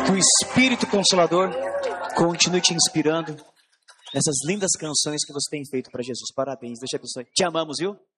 Que o Espírito Consolador continue te inspirando nessas lindas canções que você tem feito para Jesus. Parabéns, Deus te abençoe. Te amamos, viu?